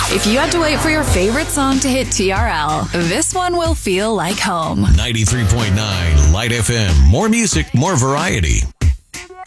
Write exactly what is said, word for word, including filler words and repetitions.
If you had to wait for your favorite song to hit T R L, this one will feel like home. ninety-three point nine Light F M. More music, more variety.